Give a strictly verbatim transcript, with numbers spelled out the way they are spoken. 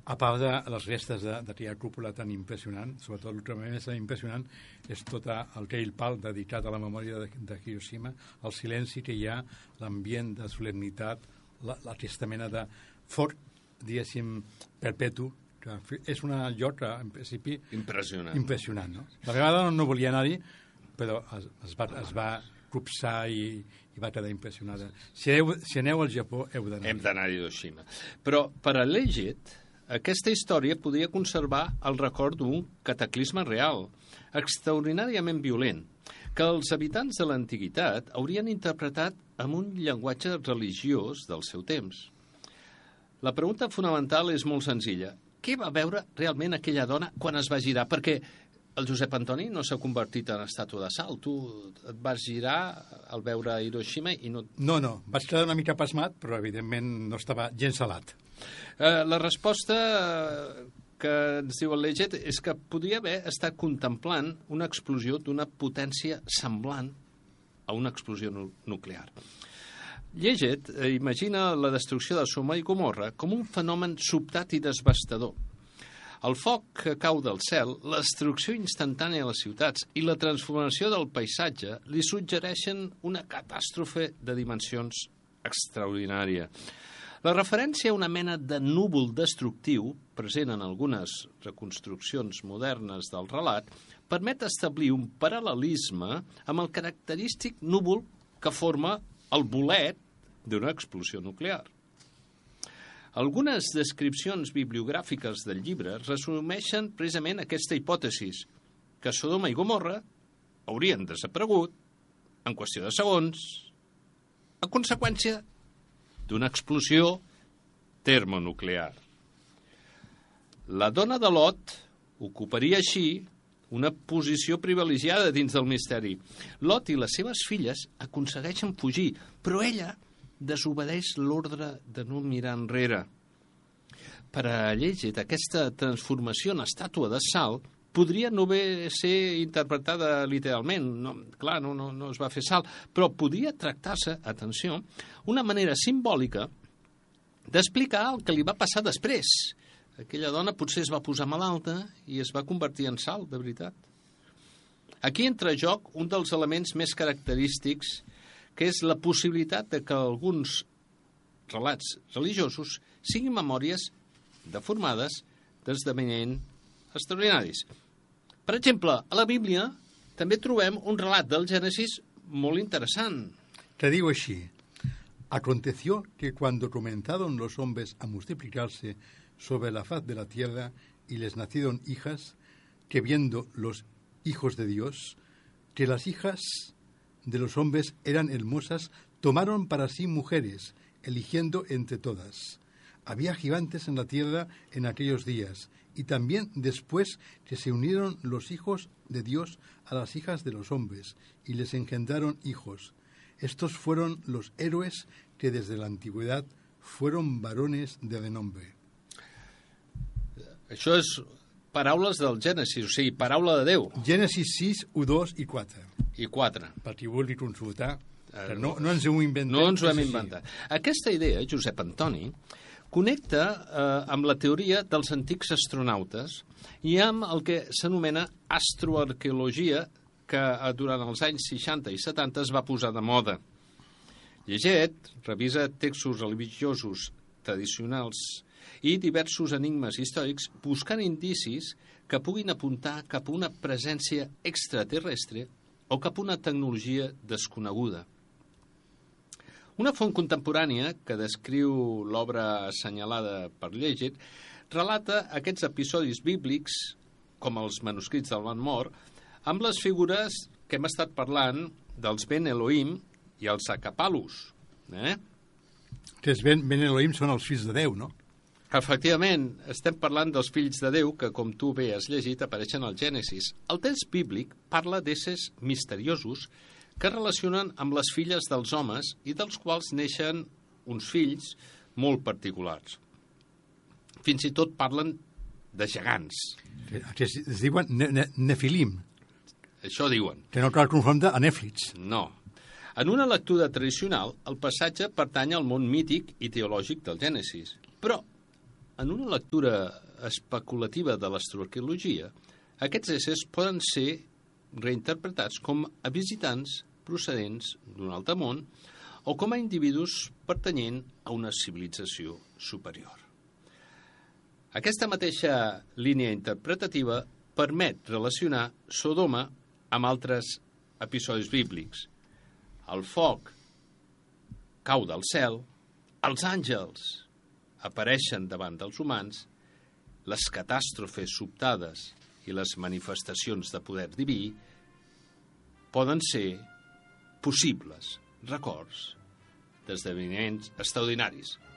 A part de les restes d'aquella cúpula tan impressionant, sobretot el que més impressionant és tot el Trail Pal dedicat a la memòria de, de Hiroshima, el silenci que hi ha, l'ambient de solemnitat, la, aquesta mena de foc, diguéssim, perpetu, que és un lloc, en principi... Impressionant. Impressionant, no? La vegada no volia anar-hi, però es, es va... Es va copsar i, i va quedar impressionada. Si, heu, si aneu al Japó, heu d'anar. Hem d'anar a Hiroshima. Però per a Leggett, aquesta història podria conservar el record d'un cataclisme real, extraordinàriament violent, que els habitants de l'antiguitat haurien interpretat amb un llenguatge religiós del seu temps. La pregunta fonamental és molt senzilla. Què va veure realment aquella dona quan es va girar? Perquè el Josep Antoni no s'ha convertit en estàtua de sal. Tu et vas girar al veure Hiroshima i no... No, no. Vaig quedar una mica pasmat, però evidentment no estava gens salat. Eh, la resposta que ens diu el Leggett és que podria haver estat contemplant una explosió d'una potència semblant a una explosió nu- nuclear. Leggett eh, imagina la destrucció de Sodoma i Gomorra com un fenomen sobtat i devastador. El foc que cau del cel, la destrucció instantània de les ciutats i la transformació del paisatge li suggereixen una catàstrofe de dimensions extraordinària. La referència a una mena de núvol destructiu, present en algunes reconstruccions modernes del relat, permet establir un paral·lelisme amb el característic núvol que forma el bolet d'una explosió nuclear. Algunes descripcions bibliogràfiques del llibre resumeixen precisament aquesta hipòtesis, que Sodoma i Gomorra haurien desaparegut en qüestió de segons a conseqüència d'una explosió termonuclear. La dona de Lot ocuparia així una posició privilegiada dins del misteri. Lot i les seves filles aconsegueixen fugir, però ella desobedeix l'ordre de no mirar enrere. Per a Leggett, aquesta transformació en estàtua de sal podria no haver ser interpretada literalment, no, clar, no, no, no es va fer sal, però podria tractar-se, atenció, una manera simbòlica d'explicar el que li va passar després. Aquella dona potser es va posar malalta i es va convertir en sal, de veritat. Aquí entra en joc un dels elements més característics, que és la possibilitat de que alguns relats religiosos siguin memòries deformades d'esdeveniments extraordinaris. Per exemple, a la Bíblia també trobem un relat del Gènesis molt interessant. Que diu així: Aconteció que cuando comenzaron los hombres a multiplicarse sobre la faz de la tierra y les nacieron hijas, que viendo los hijos de Dios, que las hijas de los hombres eran hermosas, tomaron para sí mujeres, eligiendo entre todas. Había gigantes en la tierra en aquellos días, y también después que se unieron los hijos de Dios a las hijas de los hombres, y les engendraron hijos. Estos fueron los héroes que desde la antigüedad fueron varones de renombre. Això és paraules del Gènesis, o sigui, paraula de Déu. Gènesis sis, u, dos i quatre. I quatre. Per qui vulgui consultar, que no, no ens ho inventem. No ens ho hem inventat. Aquesta idea, Josep Antoni, connecta eh, amb la teoria dels antics astronautes i amb el que s'anomena astroarqueologia, que eh, durant els anys seixanta i setanta es va posar de moda. Leggett revisa textos religiosos tradicionals i diversos enigmes històrics buscant indicis que puguin apuntar cap a una presència extraterrestre o cap a una tecnologia desconeguda. Una font contemporània que descriu l'obra assenyalada per Leggett relata aquests episodis bíblics, com els manuscrits del Mar Mort, amb les figures que hem estat parlant dels Ben Elohim i els Acapalus. Eh? Que és Ben, ben Elohim són els fills de Déu, no? Efectivament, estem parlant dels fills de Déu que, com tu bé has llegit, apareixen al Gènesis. El text bíblic parla d'éssers misteriosos que es relacionen amb les filles dels homes i dels quals neixen uns fills molt particulars. Fins i tot parlen de gegants. Que es, es diuen ne, ne, Nefilim. Això diuen. Que no cal confondre a Nèflix. No. En una lectura tradicional, el passatge pertany al món mític i teològic del Gènesis. Però en una lectura especulativa de l'astroarqueologia, aquests éssers poden ser reinterpretats com a visitants procedents d'un altre món o com a individus pertanyent a una civilització superior. Aquesta mateixa línia interpretativa permet relacionar Sodoma amb altres episodis bíblics. El foc cau del cel, els àngels apareixen davant dels humans, les catàstrofes sobtades i les manifestacions de poder diví poden ser possibles records d'esdeveniments extraordinaris.